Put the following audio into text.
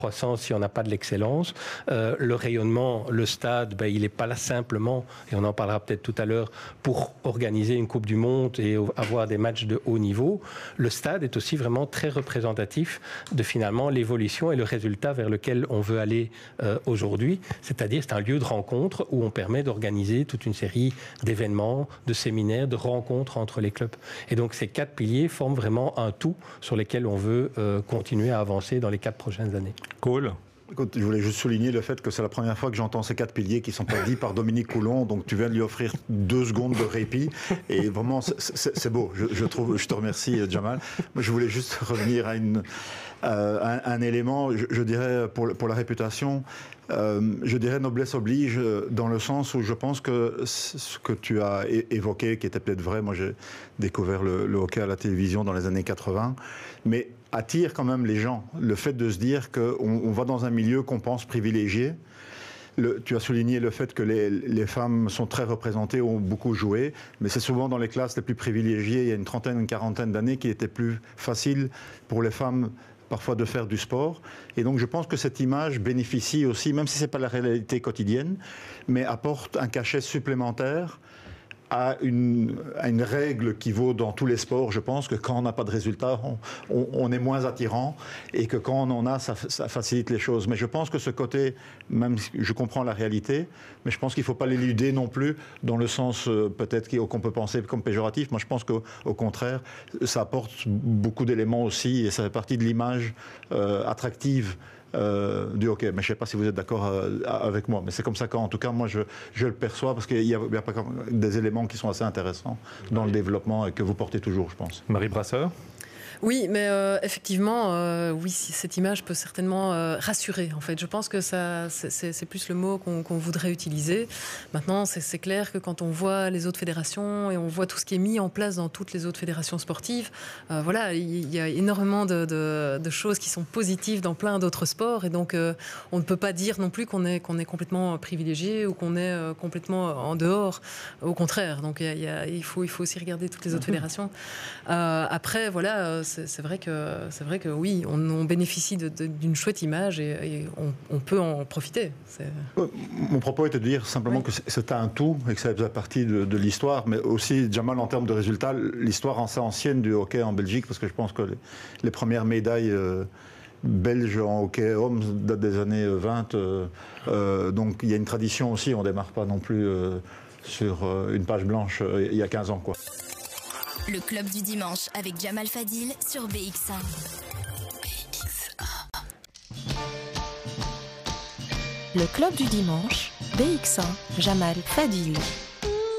croissance si on n'a pas de l'excellence. Le rayonnement, le stade, il n'est pas là simplement, et on en parlera peut-être tout à l'heure, pour organiser une Coupe du Monde et avoir des matchs de haut niveau. Le stade est aussi vraiment très représentatif de finalement l'évolution et le résultat vers lequel on veut aller aujourd'hui. C'est-à-dire c'est un lieu de rencontre où on permet d'organiser toute une série d'événements, de séminaires, de rencontres entre les clubs. Et donc ces 4 piliers forment vraiment un tout sur lesquels on veut continuer à avancer dans les 4 prochaines années. Cool. Écoute, je voulais juste souligner le fait que c'est la première fois que j'entends ces 4 piliers qui ne sont pas dits par Dominique Coulon, donc tu viens de lui offrir 2 secondes de répit, et vraiment c'est beau, je te remercie Jamal. Je voulais juste revenir à un élément, je dirais pour la réputation, je dirais noblesse oblige, dans le sens où je pense que ce que tu as évoqué, qui était peut-être vrai, moi j'ai découvert le hockey à la télévision dans les années 80, mais attire quand même les gens. Le fait de se dire qu'on va dans un milieu qu'on pense privilégié. Tu as souligné le fait que les femmes sont très représentées, ont beaucoup joué, mais c'est souvent dans les classes les plus privilégiées, il y a une trentaine, une quarantaine d'années, qu'il était plus facile pour les femmes parfois de faire du sport. Et donc je pense que cette image bénéficie aussi, même si ce n'est pas la réalité quotidienne, mais apporte un cachet supplémentaire à une règle qui vaut dans tous les sports. Je pense que quand on n'a pas de résultat, on est moins attirant, et que quand on en a, ça facilite les choses. Mais je pense que ce côté, même si je comprends la réalité, mais je pense qu'il ne faut pas l'éluder non plus, dans le sens peut-être qu'on peut penser comme péjoratif. Moi, je pense qu'au contraire, ça apporte beaucoup d'éléments aussi, et ça fait partie de l'image attractive du hockey. Mais je ne sais pas si vous êtes d'accord avec moi, mais c'est comme ça qu'en tout cas moi je le perçois, parce qu'il y a pas des éléments qui sont assez intéressants dans le développement et que vous portez toujours, je pense. Marie Brasseur. Oui, mais effectivement, oui, cette image peut certainement rassurer. En fait, je pense que c'est plus le mot qu'on voudrait utiliser. Maintenant, c'est clair que quand on voit les autres fédérations et on voit tout ce qui est mis en place dans toutes les autres fédérations sportives, voilà, il y a énormément de choses qui sont positives dans plein d'autres sports, et donc on ne peut pas dire non plus qu'on est complètement privilégié ou qu'on est complètement en dehors. Au contraire, donc il faut aussi regarder toutes les autres fédérations. Après, voilà. C'est vrai que oui, on bénéficie d'une chouette image, et on peut en profiter. Mon propos était de dire simplement que c'était un tout, et que ça faisait partie de l'histoire, mais aussi, Jamal, en termes de résultats, l'histoire assez ancienne du hockey en Belgique, parce que je pense que les premières médailles belges en hockey homme datent des années 20, donc il y a une tradition aussi, on ne démarre pas non plus sur une page blanche il y a 15 ans, quoi. Le club du dimanche avec Jamal Fadil sur BX1. Le club du dimanche, BX1, Jamal Fadil.